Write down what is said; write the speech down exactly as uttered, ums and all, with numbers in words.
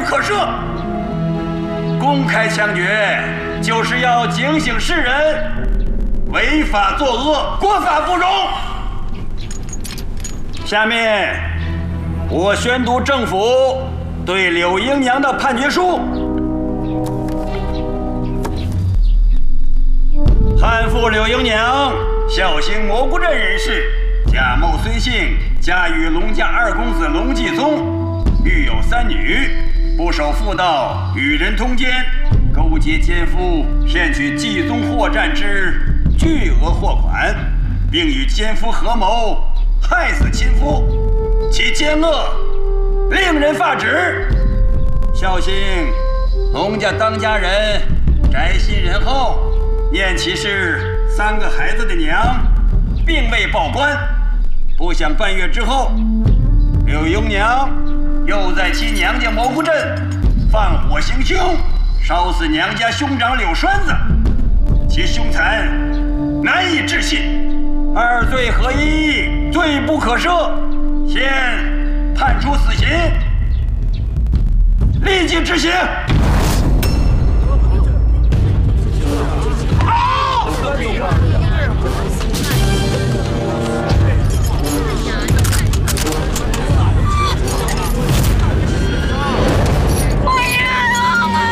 可赦。公开枪决就是要警醒世人，违法作恶，国法不容。下面，我宣读政府对柳英娘的判决书。汉妇柳英娘，孝兴蘑菇镇人士，贾某孙姓，家与龙家二公子龙继宗，育有三女，不守妇道，与人通奸，勾结奸夫，骗取继宗货占之巨额货款，并与奸夫合谋害死亲夫，其奸恶令人发指。孝兴龙家当家人，宅心仁厚，念其是三个孩子的娘，并未报官。不想半月之后，柳英娘又在其娘家蘑菇镇放火行凶，烧死娘家兄长柳栓子，其凶残难以置信，二罪合一，罪不可赦，现判处死刑，立即执行。